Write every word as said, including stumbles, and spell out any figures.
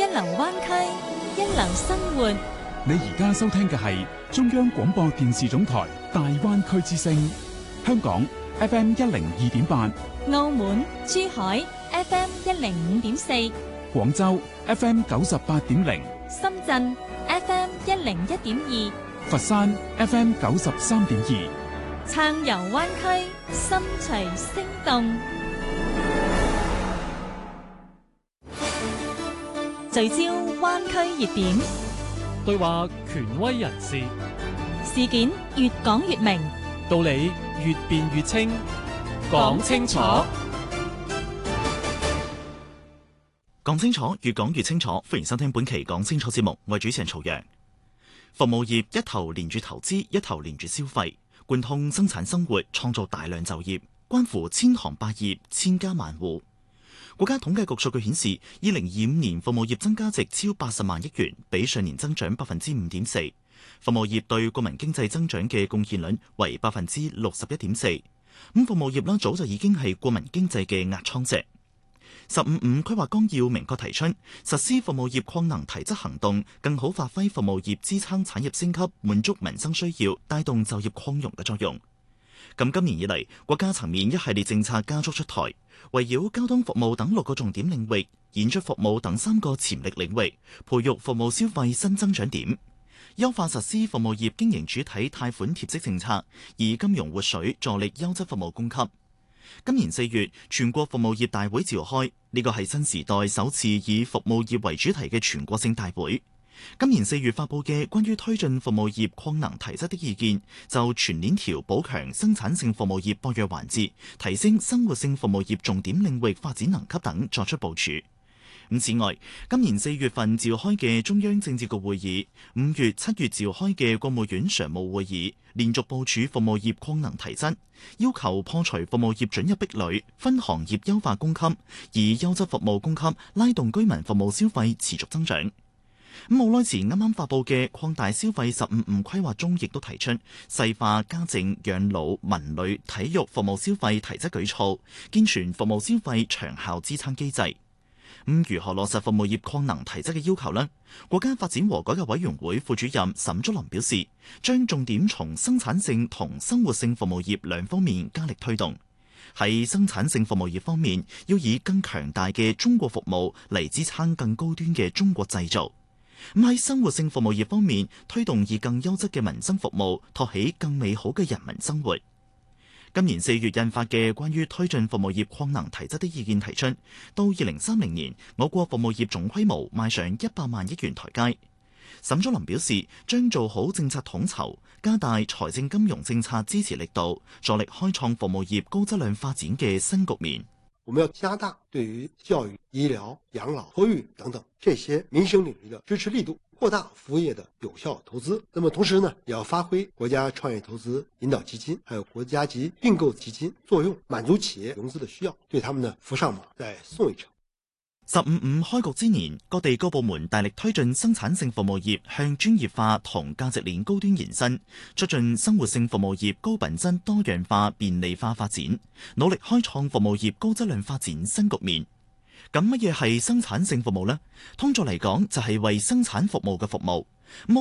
流灣區，一流生活。 你而家收聽嘅係中央廣播電視總台大灣區之聲，香港 F M 一零二點八， 澳門、珠海 F M 一零五點四， 廣州 F M 九十八點零， 深圳 F M 一零一點二， 佛山 F M 九十三點二。 撐遊灣區，心隨聲動。聚焦灣區熱點， 對話權威人士， 事件越講越明， 道理越辯越清，講清楚， 講清楚，越講越清楚。歡迎收聽本期講清楚節目，我係主持人曹陽。服務業一頭連住投資，一頭連住消費，貫通生產生活，創造大量就業，關乎千行百業，千家萬戶。國家統計局數據顯示，二零二五年服務業增加值超八十萬億元，比上年增長百分之五點四。服務業對國民經濟增長嘅貢獻率為百分之六十一點四。咁服務業啦，早就已經係國民經濟嘅壓艙石。十五五規劃綱要明確提出，實施服務業擴能提質行動，更好發揮服務業支撐產業升級、滿足民生需要、帶動就業擴容嘅作用。咁今年以嚟，國家層面一系列政策加速出台，圍繞交通服務等六個重點領域，演出服務等三個潛力領域，培育服務消費新增長點，優化實施服務業經營主體貸款貼息政策，以金融活水助力優質服務供給。今年四月，全國服務業大會召開，呢個係新時代首次以服務業為主題嘅全國性大會。今年四月發佈嘅關於推進服務業擴能提質的意見，就全鏈條補強生產性服務業薄弱環節，提升生活性服務業重點領域發展能級等作出部署。咁此外，今年四月份召開嘅中央政治局會議，五月、七月召開嘅國務院常務會議，連續部署服務業擴能提質，要求破除服務業准入壁壘，分行業優化供給，以優質服務供給拉動居民服務消費持續增長。咁冇耐前啱啱發佈嘅擴大消費十五五規劃中，亦都提出細化家政、養老、文旅、體育服務消費提質舉措，健全服務消費長效支撐機制。咁如何落實服務業擴能提質嘅要求呢？國家發展和改革委員會副主任沈竹林表示，將重點從生產性同生活性服務業兩方面加力推動。喺生產性服務業方面，要以更強大嘅中國服務嚟支撐更高端嘅中國製造。咁喺生活性服務業方面，推動以更優質嘅民生服務托起更美好嘅人民生活。今年四月印發嘅關於推進服務業擴能提質的意見提出，到二零三零年，我國服務業總規模邁上一百萬億元台階。沈竹林表示，將做好政策統籌，加大財政金融政策支持力度，助力開創服務業高質量發展嘅新局面。 我們要加大對於教育、醫療、養老、托育等等這些民生領域的支持力度，擴大服務業的有效投資。那麼同時呢，也要發揮國家創業投資引導基金還有國家級併購基金作用，滿足企業融資的需要，對他們呢扶上馬，再送一程。 十五五開局之年，各地各部門大力推進生產性服務業向專業化同價值鏈高端延伸，促進生活性服務業高品質多樣化便利化發展，努力開創服務業高質量發展新局面。咁乜嘢係生產性服務呢？通俗嚟講，就係為生產服務嘅服務。